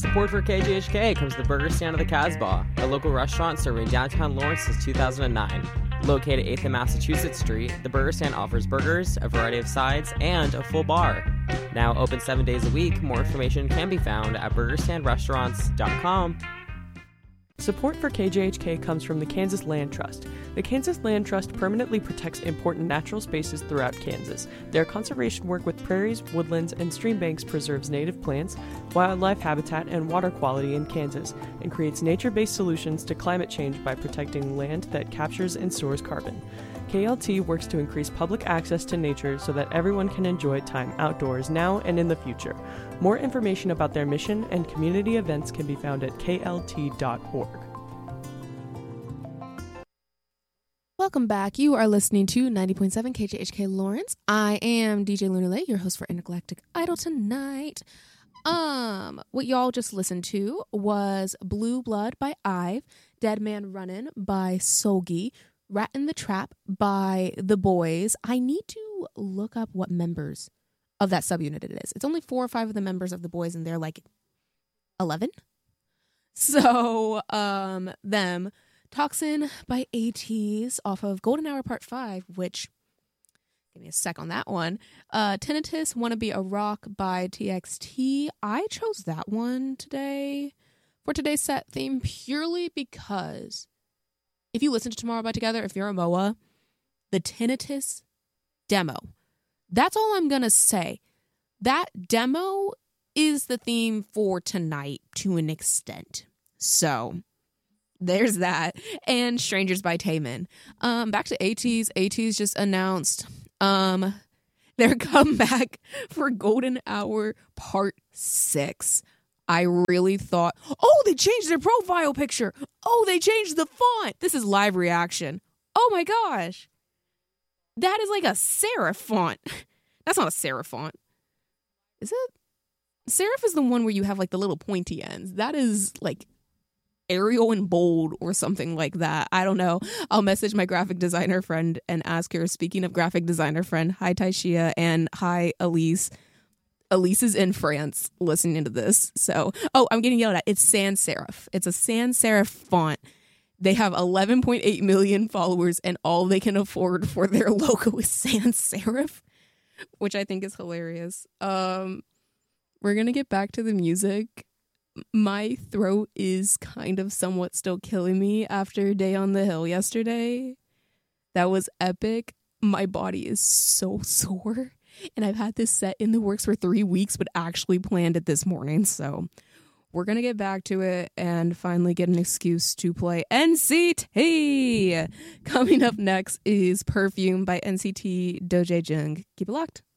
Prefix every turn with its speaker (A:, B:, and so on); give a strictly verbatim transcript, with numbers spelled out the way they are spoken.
A: Support for K G H K comes the Burger Stand of the Casbah, a local restaurant serving downtown Lawrence since two thousand nine. Located eighth and Massachusetts Street, the Burger Stand offers burgers, a variety of sides, and a full bar. Now open seven days a week, more information can be found at burger stand restaurants dot com.
B: Support for K J H K comes from the Kansas Land Trust. The Kansas Land Trust permanently protects important natural spaces throughout Kansas. Their conservation work with prairies, woodlands, and stream banks preserves native plants, wildlife habitat, and water quality in Kansas, and creates nature-based solutions to climate change by protecting land that captures and stores carbon. K L T works to increase public access to nature so that everyone can enjoy time outdoors now and in the future. More information about their mission and community events can be found at K L T dot org.
C: Welcome back. You are listening to ninety point seven K J H K Lawrence. I am D J Lunalay, your host for Intergalactic Idol tonight. Um, what y'all just listened to was Blue Blood by Ive, Dead Man Runnin' by Solgi, Rat in the Trap by The Boys. I need to look up what members of that subunit it is. It's only four or five of the members of The Boys, and they're like eleven. So, um, them. Toxin by ATEEZ off of Golden Hour Part five, which, give me a sec on that one. Uh, Tinnitus, Wanna Be a Rock by T X T. I chose that one today for today's set theme purely because if you listen to Tomorrow by Together, if you're a M O A, the Tinnitus demo, that's all I'm going to say. That demo is the theme for tonight to an extent. So there's that. And Strangers by Taemin. Um, back to ATEEZ. ATEEZ just announced um, their comeback for Golden Hour Part six. I really thought, oh, they changed their profile picture. Oh, they changed the font. This is live reaction. Oh my gosh. That is like a serif font. That's not a serif font. Is it? Serif is the one where you have like the little pointy ends. That is like Arial and bold or something like that. I don't know. I'll message my graphic designer friend and ask her. Speaking of graphic designer friend, hi Taishia and hi Elise. Elise is in France listening to this. So, oh, I'm getting yelled at. It's sans serif. It's a sans serif font. They have eleven point eight million followers and all they can afford for their logo is sans serif, which I think is hilarious. Um, we're going to get back to the music. My throat is kind of somewhat still killing me after Day on the Hill yesterday. That was epic. My body is so sore. And I've had this set in the works for three weeks, but actually planned it this morning. So we're going to get back to it and finally get an excuse to play N C T. Coming up next is Perfume by N C T Dojae Jung. Keep it locked.